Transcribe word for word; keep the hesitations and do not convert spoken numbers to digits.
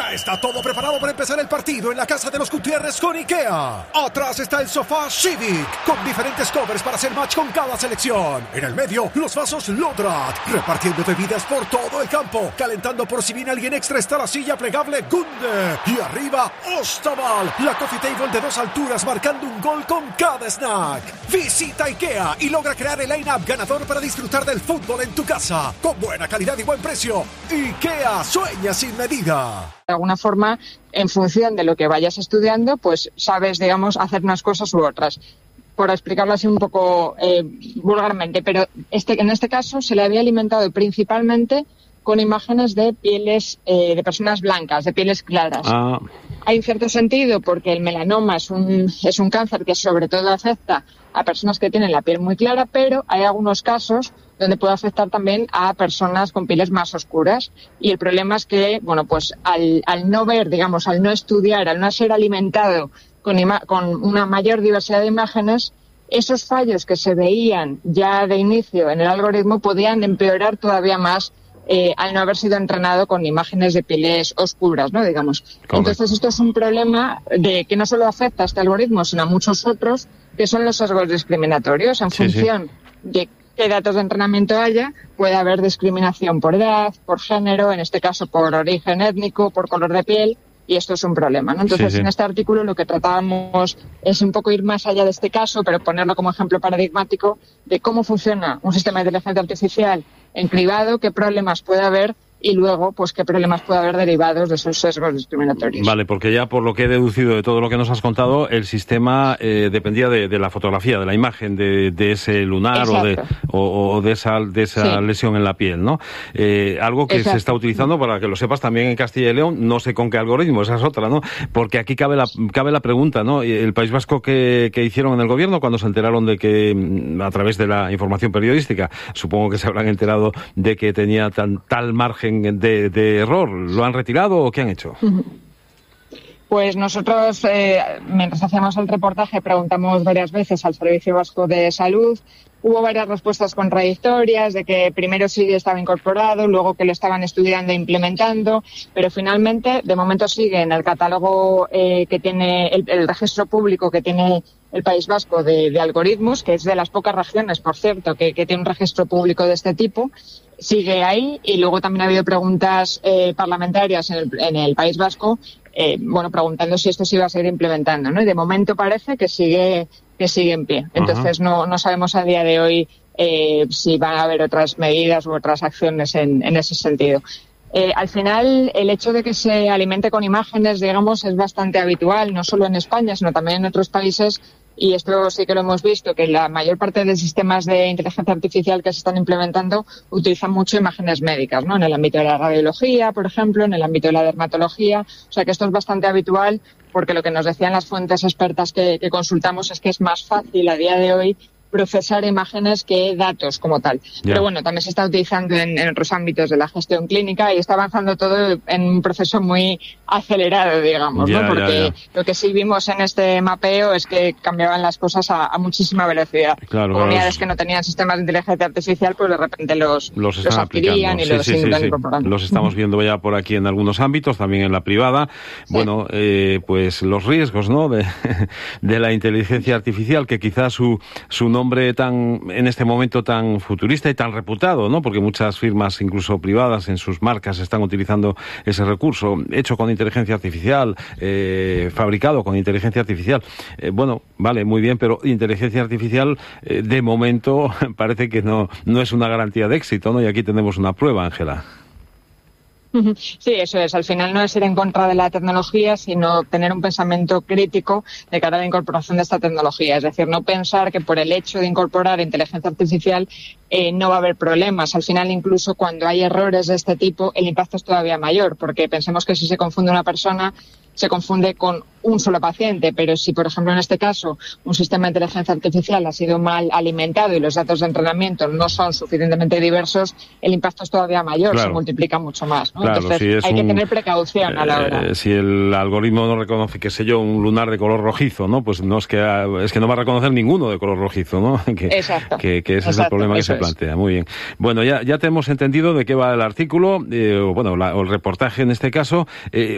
Ya está todo preparado para empezar el partido en la casa de los Gutiérrez con IKEA. Atrás está el sofá Civic, con diferentes covers para hacer match con cada selección. En el medio, los vasos Lodrat, repartiendo bebidas por todo el campo. Calentando por si viene alguien extra está la silla plegable Gunde. Y arriba, Ostaval, la coffee table de dos alturas marcando un gol con cada snack. Visita IKEA y logra crear el line-up ganador para disfrutar del fútbol en tu casa. Con buena calidad y buen precio. IKEA, sueña sin medida. De alguna forma, en función de lo que vayas estudiando, pues sabes, digamos, hacer unas cosas u otras. Por explicarlo así un poco eh, vulgarmente, pero este, en este caso se le había alimentado principalmente con imágenes de pieles eh, de personas blancas, de pieles claras. Ah. Hay un cierto sentido porque el melanoma es un, es un cáncer que sobre todo afecta a personas que tienen la piel muy clara, pero hay algunos casos donde puede afectar también a personas con pieles más oscuras. Y el problema es que, bueno, pues al, al no ver, digamos, al no estudiar, al no ser alimentado con, ima- con una mayor diversidad de imágenes, esos fallos que se veían ya de inicio en el algoritmo podían empeorar todavía más eh, al no haber sido entrenado con imágenes de pieles oscuras, ¿no? Digamos. Correcto. Entonces esto es un problema de que no solo afecta a este algoritmo, sino a muchos otros, que son los sesgos discriminatorios. En sí, función sí. de qué datos de entrenamiento haya, puede haber discriminación por edad, por género, en este caso por origen étnico, por color de piel, y esto es un problema, ¿no? Entonces, sí, sí. en este artículo lo que tratábamos es un poco ir más allá de este caso, pero ponerlo como ejemplo paradigmático de cómo funciona un sistema de inteligencia artificial en privado, qué problemas puede haber y luego, pues, qué problemas puede haber derivados de esos sesgos discriminatorios. Vale, porque ya por lo que he deducido de todo lo que nos has contado, el sistema eh, dependía de, de la fotografía, de la imagen de, de ese lunar o de, o, o de esa, de esa sí. lesión en la piel, ¿no? Eh, algo que Exacto. se está utilizando, para que lo sepas, también en Castilla y León, no sé con qué algoritmo, esa es otra, ¿no? Porque aquí cabe la, cabe la pregunta, ¿no? El País Vasco que, que hicieron en el gobierno cuando se enteraron de que, a través de la información periodística, supongo que se habrán enterado de que tenía tan, tal margen De, de error, ¿lo han retirado o qué han hecho? Pues nosotros, eh, mientras hacíamos el reportaje, preguntamos varias veces al Servicio Vasco de Salud. Hubo varias respuestas contradictorias de que primero sí estaba incorporado, luego que lo estaban estudiando e implementando, pero finalmente, de momento sigue en el catálogo eh, que tiene, el, el registro público que tiene el País Vasco de, de algoritmos, que es de las pocas regiones, por cierto, que, que tiene un registro público de este tipo. Sigue ahí, y luego también ha habido preguntas eh, parlamentarias en el, en el País Vasco, eh, bueno, preguntando si esto se iba a seguir implementando, ¿no? Y de momento parece que sigue que sigue en pie. Entonces no, no sabemos a día de hoy eh, si van a haber otras medidas u otras acciones en, en ese sentido. Eh, al final, el hecho de que se alimente con imágenes, digamos, es bastante habitual, no solo en España, sino también en otros países. Y esto sí que lo hemos visto, que la mayor parte de sistemas de inteligencia artificial que se están implementando utilizan mucho imágenes médicas, ¿no? En el ámbito de la radiología, por ejemplo, en el ámbito de la dermatología. O sea que esto es bastante habitual, porque lo que nos decían las fuentes expertas que, que consultamos es que es más fácil a día de hoy procesar imágenes que datos como tal. Yeah. Pero bueno, también se está utilizando en, en otros ámbitos de la gestión clínica y está avanzando todo en un proceso muy acelerado, digamos, yeah, ¿no? Porque yeah, yeah. lo que sí vimos en este mapeo es que cambiaban las cosas a, a muchísima velocidad. Claro, Comunidades claro. que no tenían sistemas de inteligencia artificial, pues de repente los, los, los adquirían y sí, los sí, intentan sí, incorporar. Los estamos viendo ya por aquí en algunos ámbitos, también en la privada. Sí. Bueno, eh, pues los riesgos, ¿no? De, de la inteligencia artificial, que quizás su, su nombre tan, en este momento tan futurista y tan reputado, ¿no? Porque muchas firmas, incluso privadas, en sus marcas están utilizando ese recurso, hecho con inteligencia artificial, eh, fabricado con inteligencia artificial. Eh, bueno, vale, muy bien, pero inteligencia artificial, eh, de momento, parece que no, no es una garantía de éxito, ¿no? Y aquí tenemos una prueba, Ángela. Sí, eso es. Al final no es ir en contra de la tecnología, sino tener un pensamiento crítico de cara a la incorporación de esta tecnología. Es decir, no pensar que por el hecho de incorporar inteligencia artificial eh, no va a haber problemas. Al final, incluso cuando hay errores de este tipo, el impacto es todavía mayor, porque pensemos que si se confunde una persona, se confunde con un solo paciente, pero si, por ejemplo, en este caso, un sistema de inteligencia artificial ha sido mal alimentado y los datos de entrenamiento no son suficientemente diversos, el impacto es todavía mayor, claro. se multiplica mucho más, ¿no? Claro, Entonces, si es hay un, que tener precaución a la hora. Eh, si el algoritmo no reconoce, qué sé yo, un lunar de color rojizo, ¿no? Pues no es que es que no va a reconocer ninguno de color rojizo, ¿no? Que, Exacto. Que, que ese Exacto, es el problema que se es. plantea. Muy bien. Bueno, ya, ya te hemos entendido de qué va el artículo, eh, o bueno, la, o el reportaje en este caso. Eh,